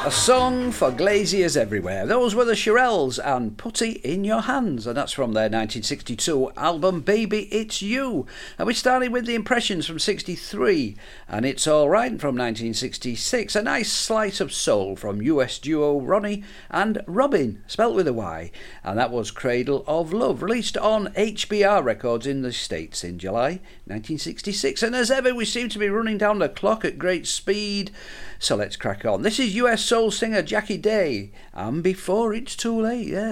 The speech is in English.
A song for glaziers everywhere. Those were the Shirelles and Putty in Your Hands, and that's from their 1962 album Baby It's You. And we started with The Impressions from 63, and It's Alright from 1966. A nice slice of soul from US duo Ronnie and Robin, spelt with a Y, and that was Cradle of Love, released on HBR Records in the States in July 1966. And as ever, we seem to be running down the clock at great speed, so let's crack on. This is US soul singer Jackie Day, and Before It's Too Late. Yeah.